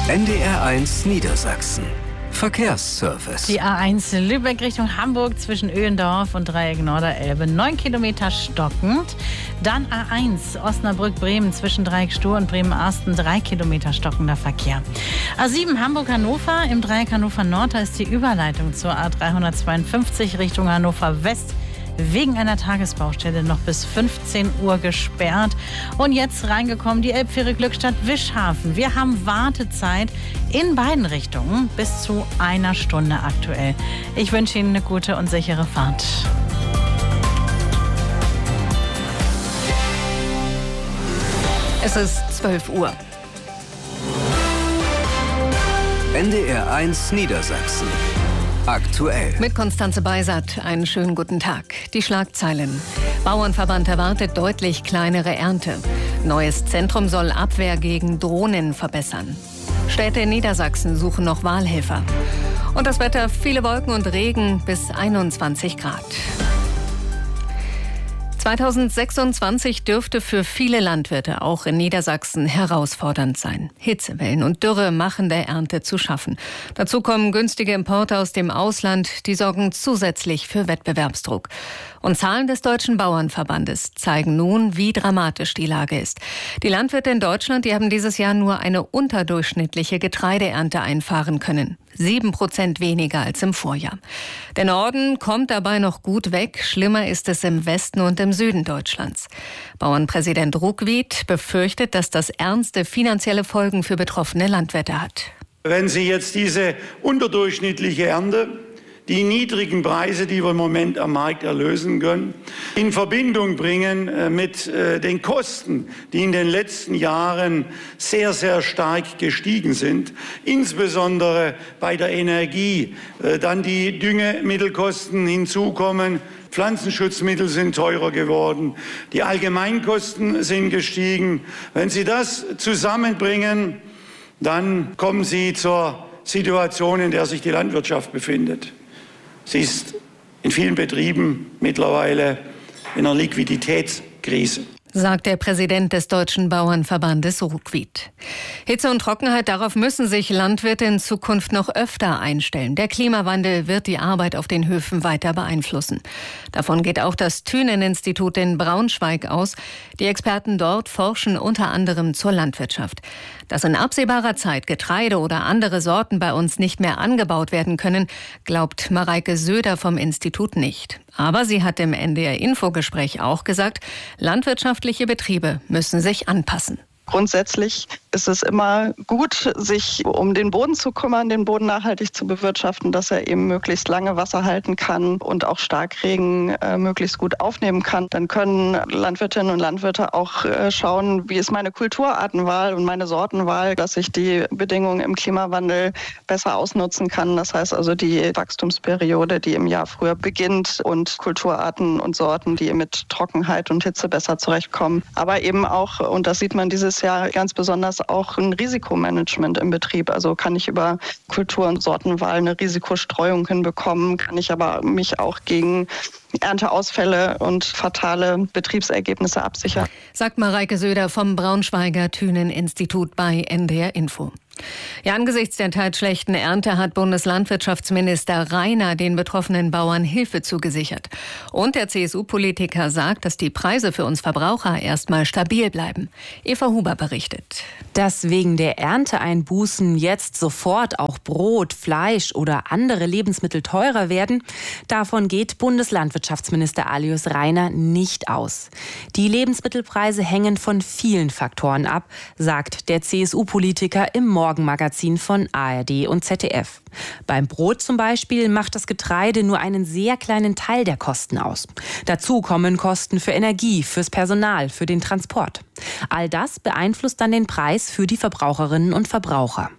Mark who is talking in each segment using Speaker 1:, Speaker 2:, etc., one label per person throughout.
Speaker 1: NDR1 Niedersachsen. Verkehrsservice.
Speaker 2: Die A1 Lübeck Richtung Hamburg zwischen Öhendorf und Dreieck Norderelbe 9 Kilometer stockend. Dann A1 Osnabrück-Bremen zwischen Dreieck Stur und Bremen-Arsten 3 Kilometer stockender Verkehr. A7 Hamburg-Hannover im Dreieck Hannover Nord, da ist die Überleitung zur A352 Richtung Hannover West wegen einer Tagesbaustelle noch bis 15 Uhr gesperrt. Und jetzt reingekommen die Elbfähre Glückstadt-Wischhafen. Wir haben Wartezeit in beiden Richtungen bis zu 1 Stunde aktuell. Ich wünsche Ihnen eine gute und sichere Fahrt.
Speaker 3: Es ist 12 Uhr.
Speaker 1: NDR1 Niedersachsen. Aktuell.
Speaker 3: Mit Konstanze Beisat, einen schönen guten Tag. Die Schlagzeilen. Bauernverband erwartet deutlich kleinere Ernte. Neues Zentrum soll Abwehr gegen Drohnen verbessern. Städte in Niedersachsen suchen noch Wahlhelfer. Und das Wetter, viele Wolken und Regen bis 21 Grad. 2026 dürfte für viele Landwirte auch in Niedersachsen herausfordernd sein. Hitzewellen und Dürre machen der Ernte zu schaffen. Dazu kommen günstige Importe aus dem Ausland, die sorgen zusätzlich für Wettbewerbsdruck. Und Zahlen des Deutschen Bauernverbandes zeigen nun, wie dramatisch die Lage ist. Die Landwirte in Deutschland, die haben dieses Jahr nur eine unterdurchschnittliche Getreideernte einfahren können. 7% weniger als im Vorjahr. Der Norden kommt dabei noch gut weg. Schlimmer ist es im Westen und im Süden Deutschlands. Bauernpräsident Ruckwied befürchtet, dass das ernste finanzielle Folgen für betroffene Landwirte hat.
Speaker 4: Wenn Sie jetzt diese unterdurchschnittliche Ernte, die niedrigen Preise, die wir im Moment am Markt erlösen können, in Verbindung bringen mit den Kosten, die in den letzten Jahren sehr, sehr stark gestiegen sind, insbesondere bei der Energie, dann die Düngemittelkosten hinzukommen, Pflanzenschutzmittel sind teurer geworden, die Allgemeinkosten sind gestiegen. Wenn Sie das zusammenbringen, dann kommen Sie zur Situation, in der sich die Landwirtschaft befindet. Sie ist in vielen Betrieben mittlerweile in einer Liquiditätskrise,
Speaker 3: sagt der Präsident des Deutschen Bauernverbandes Ruckwied. Hitze und Trockenheit, darauf müssen sich Landwirte in Zukunft noch öfter einstellen. Der Klimawandel wird die Arbeit auf den Höfen weiter beeinflussen. Davon geht auch das Thünen-Institut in Braunschweig aus. Die Experten dort forschen unter anderem zur Landwirtschaft. Dass in absehbarer Zeit Getreide oder andere Sorten bei uns nicht mehr angebaut werden können, glaubt Mareike Söder vom Institut nicht. Aber sie hat im NDR-Infogespräch auch gesagt, landwirtschaftliche Betriebe müssen sich anpassen.
Speaker 5: Grundsätzlich ist es immer gut, sich um den Boden zu kümmern, den Boden nachhaltig zu bewirtschaften, dass er eben möglichst lange Wasser halten kann und auch Starkregen möglichst gut aufnehmen kann. Dann können Landwirtinnen und Landwirte auch schauen, wie ist meine Kulturartenwahl und meine Sortenwahl, dass ich die Bedingungen im Klimawandel besser ausnutzen kann. Das heißt also die Wachstumsperiode, die im Jahr früher beginnt und Kulturarten und Sorten, die mit Trockenheit und Hitze besser zurechtkommen. Aber eben auch, und das sieht man dieses Jahr ganz besonders, auch ein Risikomanagement im Betrieb. Also kann ich über Kultur- und Sortenwahl eine Risikostreuung hinbekommen, kann ich aber mich auch gegen Ernteausfälle und fatale Betriebsergebnisse absichern.
Speaker 3: Sagt Mareike Söder vom Braunschweiger Thünen-Institut bei NDR Info. Ja, angesichts der teils schlechten Ernte hat Bundeslandwirtschaftsminister Rainer den betroffenen Bauern Hilfe zugesichert. Und der CSU-Politiker sagt, dass die Preise für uns Verbraucher erstmal stabil bleiben. Eva Huber berichtet.
Speaker 6: Dass wegen der Ernteeinbußen jetzt sofort auch Brot, Fleisch oder andere Lebensmittel teurer werden, davon geht Bundeslandwirtschaftsminister Alois Rainer nicht aus. Die Lebensmittelpreise hängen von vielen Faktoren ab, sagt der CSU-Politiker im Morgenmagazin von ARD und ZDF. Beim Brot zum Beispiel macht das Getreide nur einen sehr kleinen Teil der Kosten aus. Dazu kommen Kosten für Energie, fürs Personal, für den Transport. All das beeinflusst dann den Preis für die Verbraucherinnen und Verbraucher.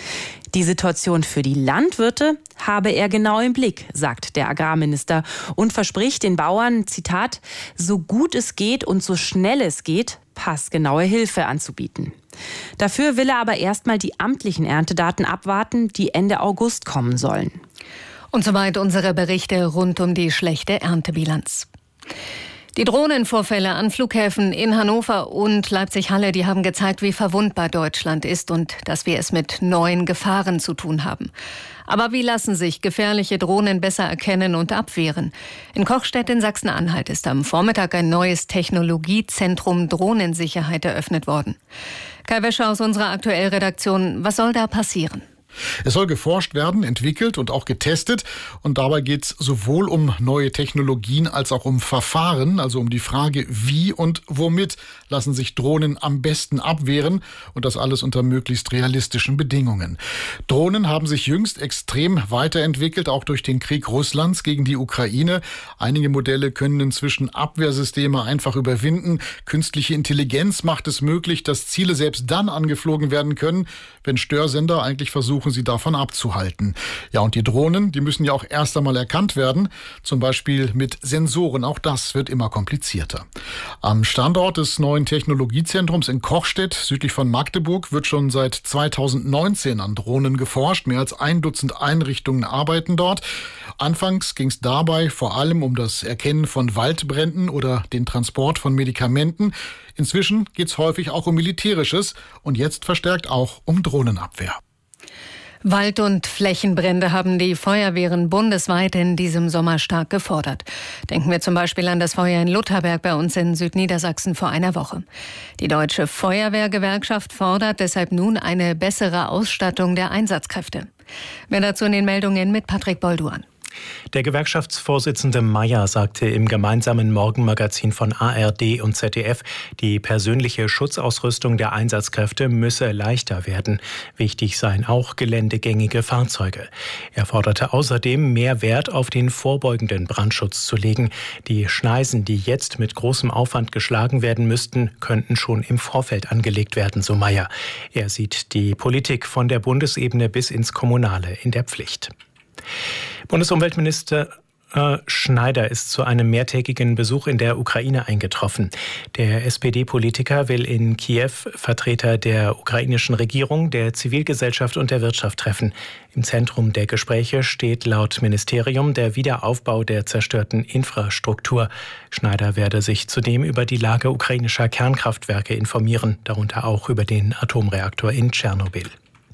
Speaker 6: Die Situation für die Landwirte habe er genau im Blick, sagt der Agrarminister und verspricht den Bauern, Zitat, so gut es geht und so schnell es geht, passgenaue Hilfe anzubieten. Dafür will er aber erstmal die amtlichen Erntedaten abwarten, die Ende August kommen sollen.
Speaker 3: Und soweit unsere Berichte rund um die schlechte Erntebilanz. Die Drohnenvorfälle an Flughäfen in Hannover und Leipzig-Halle, die haben gezeigt, wie verwundbar Deutschland ist und dass wir es mit neuen Gefahren zu tun haben. Aber wie lassen sich gefährliche Drohnen besser erkennen und abwehren? In Kochstedt in Sachsen-Anhalt ist am Vormittag ein neues Technologiezentrum Drohnensicherheit eröffnet worden. Kai Wäscher aus unserer Aktuell-Redaktion, was soll da passieren?
Speaker 7: Es soll geforscht werden, entwickelt und auch getestet. Und dabei geht es sowohl um neue Technologien als auch um Verfahren, also um die Frage, wie und womit lassen sich Drohnen am besten abwehren. Und das alles unter möglichst realistischen Bedingungen. Drohnen haben sich jüngst extrem weiterentwickelt, auch durch den Krieg Russlands gegen die Ukraine. Einige Modelle können inzwischen Abwehrsysteme einfach überwinden. Künstliche Intelligenz macht es möglich, dass Ziele selbst dann angeflogen werden können, wenn Störsender eigentlich versuchen, sie davon abzuhalten. Ja, und die Drohnen, die müssen ja auch erst einmal erkannt werden, zum Beispiel mit Sensoren. Auch das wird immer komplizierter. Am Standort des neuen Technologiezentrums in Kochstedt, südlich von Magdeburg, wird schon seit 2019 an Drohnen geforscht. Mehr als 1 Dutzend Einrichtungen arbeiten dort. Anfangs ging es dabei vor allem um das Erkennen von Waldbränden oder den Transport von Medikamenten. Inzwischen geht es häufig auch um Militärisches und jetzt verstärkt auch um Drohnenabwehr.
Speaker 3: Wald- und Flächenbrände haben die Feuerwehren bundesweit in diesem Sommer stark gefordert. Denken wir zum Beispiel an das Feuer in Lutherberg bei uns in Südniedersachsen vor einer Woche. Die Deutsche Feuerwehrgewerkschaft fordert deshalb nun eine bessere Ausstattung der Einsatzkräfte. Mehr dazu in den Meldungen mit Patrick Bolduan.
Speaker 8: Der Gewerkschaftsvorsitzende Mayer sagte im gemeinsamen Morgenmagazin von ARD und ZDF, die persönliche Schutzausrüstung der Einsatzkräfte müsse leichter werden. Wichtig seien auch geländegängige Fahrzeuge. Er forderte außerdem, mehr Wert auf den vorbeugenden Brandschutz zu legen. Die Schneisen, die jetzt mit großem Aufwand geschlagen werden müssten, könnten schon im Vorfeld angelegt werden, so Mayer. Er sieht die Politik von der Bundesebene bis ins Kommunale in der Pflicht. Bundesumweltminister Schneider ist zu einem mehrtägigen Besuch in der Ukraine eingetroffen. Der SPD-Politiker will in Kiew Vertreter der ukrainischen Regierung, der Zivilgesellschaft und der Wirtschaft treffen. Im Zentrum der Gespräche steht laut Ministerium der Wiederaufbau der zerstörten Infrastruktur. Schneider werde sich zudem über die Lage ukrainischer Kernkraftwerke informieren, darunter auch über den Atomreaktor in Tschernobyl.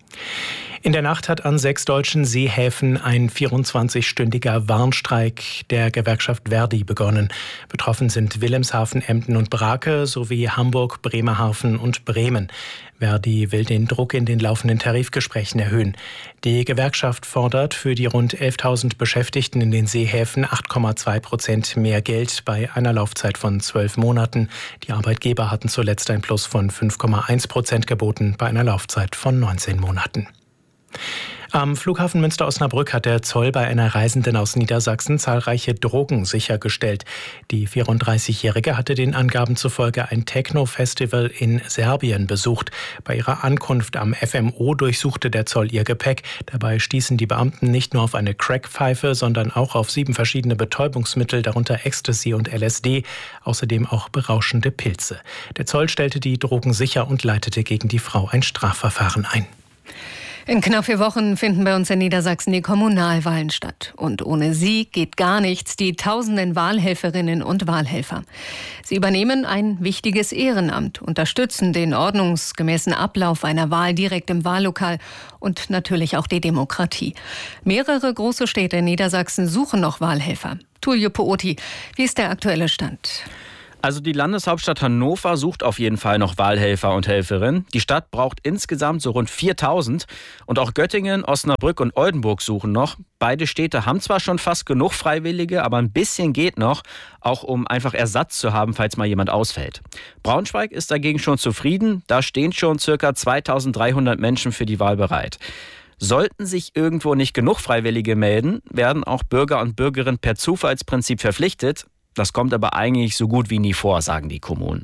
Speaker 8: In der Nacht hat an 6 deutschen Seehäfen ein 24-stündiger Warnstreik der Gewerkschaft Verdi begonnen. Betroffen sind Wilhelmshaven, Emden und Brake sowie Hamburg, Bremerhaven und Bremen. Verdi will den Druck in den laufenden Tarifgesprächen erhöhen. Die Gewerkschaft fordert für die rund 11.000 Beschäftigten in den Seehäfen 8,2% mehr Geld bei einer Laufzeit von 12 Monaten. Die Arbeitgeber hatten zuletzt ein Plus von 5,1% geboten bei einer Laufzeit von 19 Monaten. Am Flughafen Münster-Osnabrück hat der Zoll bei einer Reisenden aus Niedersachsen zahlreiche Drogen sichergestellt. Die 34-Jährige hatte den Angaben zufolge ein Techno-Festival in Serbien besucht. Bei ihrer Ankunft am FMO durchsuchte der Zoll ihr Gepäck. Dabei stießen die Beamten nicht nur auf eine Crackpfeife, sondern auch auf 7 verschiedene Betäubungsmittel, darunter Ecstasy und LSD, außerdem auch berauschende Pilze. Der Zoll stellte die Drogen sicher und leitete gegen die Frau ein Strafverfahren ein.
Speaker 3: In knapp 4 Wochen finden bei uns in Niedersachsen die Kommunalwahlen statt. Und ohne sie geht gar nichts, die tausenden Wahlhelferinnen und Wahlhelfer. Sie übernehmen ein wichtiges Ehrenamt, unterstützen den ordnungsgemäßen Ablauf einer Wahl direkt im Wahllokal und natürlich auch die Demokratie. Mehrere große Städte in Niedersachsen suchen noch Wahlhelfer. Tullio Pooti, wie ist der aktuelle Stand?
Speaker 9: Also die Landeshauptstadt Hannover sucht auf jeden Fall noch Wahlhelfer und Helferinnen. Die Stadt braucht insgesamt so rund 4.000. Und auch Göttingen, Osnabrück und Oldenburg suchen noch. Beide Städte haben zwar schon fast genug Freiwillige, aber ein bisschen geht noch, auch um einfach Ersatz zu haben, falls mal jemand ausfällt. Braunschweig ist dagegen schon zufrieden. Da stehen schon ca. 2.300 Menschen für die Wahl bereit. Sollten sich irgendwo nicht genug Freiwillige melden, werden auch Bürger und Bürgerinnen per Zufallsprinzip verpflichtet. Das kommt aber eigentlich so gut wie nie vor, sagen die Kommunen.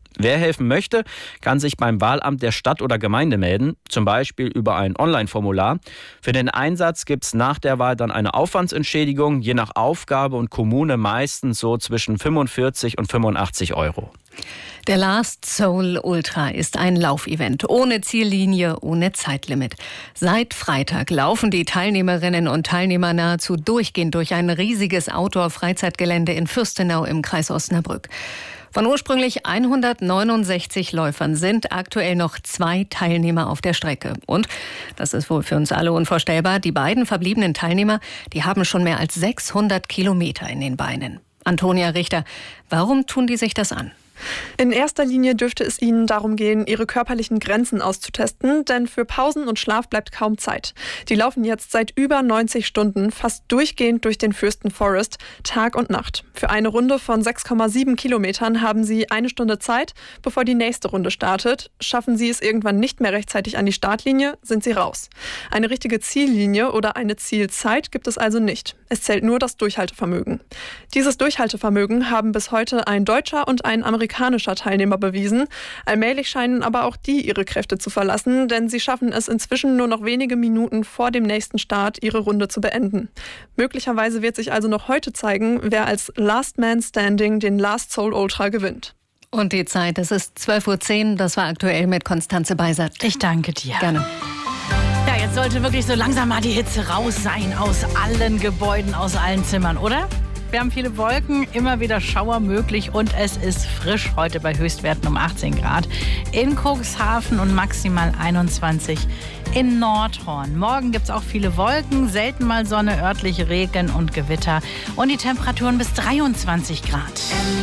Speaker 9: Wer helfen möchte, kann sich beim Wahlamt der Stadt oder Gemeinde melden, zum Beispiel über ein Online-Formular. Für den Einsatz gibt es nach der Wahl dann eine Aufwandsentschädigung, je nach Aufgabe und Kommune meistens so zwischen 45 und 85 Euro.
Speaker 3: Der Last Seoul Ultra ist ein Laufevent ohne Ziellinie, ohne Zeitlimit. Seit Freitag laufen die Teilnehmerinnen und Teilnehmer nahezu durchgehend durch ein riesiges Outdoor-Freizeitgelände in Fürstenau im Kreis Osnabrück. Von ursprünglich 169 Läufern sind aktuell noch 2 Teilnehmer auf der Strecke. Und, das ist wohl für uns alle unvorstellbar, die beiden verbliebenen Teilnehmer, die haben schon mehr als 600 Kilometer in den Beinen. Antonia Richter, warum tun die sich das an?
Speaker 10: In erster Linie dürfte es ihnen darum gehen, ihre körperlichen Grenzen auszutesten, denn für Pausen und Schlaf bleibt kaum Zeit. Die laufen jetzt seit über 90 Stunden fast durchgehend durch den Fürsten Forest, Tag und Nacht. Für eine Runde von 6,7 Kilometern haben sie 1 Stunde Zeit, bevor die nächste Runde startet. Schaffen sie es irgendwann nicht mehr rechtzeitig an die Startlinie, sind sie raus. Eine richtige Ziellinie oder eine Zielzeit gibt es also nicht. Es zählt nur das Durchhaltevermögen. Dieses Durchhaltevermögen haben bis heute ein deutscher und ein amerikanischer Teilnehmer bewiesen. Allmählich scheinen aber auch die ihre Kräfte zu verlassen, denn sie schaffen es inzwischen nur noch wenige Minuten vor dem nächsten Start, ihre Runde zu beenden. Möglicherweise wird sich also noch heute zeigen, wer als Last Man Standing den Last Seoul Ultra gewinnt.
Speaker 3: Und die Zeit, es ist 12:10 Uhr, das war aktuell mit Konstanze Beisert.
Speaker 2: Ich danke dir.
Speaker 3: Gerne.
Speaker 2: Ja, jetzt sollte wirklich so langsam mal die Hitze raus sein aus allen Gebäuden, aus allen Zimmern, oder? Wir haben viele Wolken, immer wieder Schauer möglich und es ist frisch heute bei Höchstwerten um 18 Grad in Cuxhaven und maximal 21 in Nordhorn. Morgen gibt es auch viele Wolken, selten mal Sonne, örtlich Regen und Gewitter und die Temperaturen bis 23 Grad.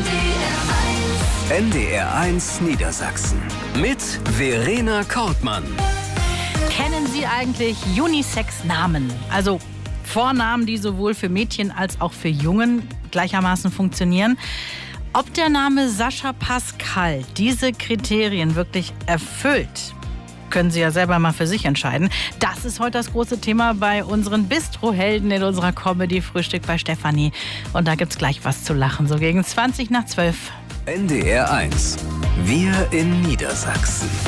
Speaker 1: NDR1 Niedersachsen mit Verena Kortmann.
Speaker 2: Kennen Sie eigentlich Unisex-Namen? Also Vornamen, die sowohl für Mädchen als auch für Jungen gleichermaßen funktionieren. Ob der Name Sascha Pascal diese Kriterien wirklich erfüllt, können Sie ja selber mal für sich entscheiden. Das ist heute das große Thema bei unseren Bistro-Helden in unserer Comedy-Frühstück bei Stefanie. Und da gibt's gleich was zu lachen, so gegen 20 nach 12.
Speaker 1: NDR1. Wir in Niedersachsen.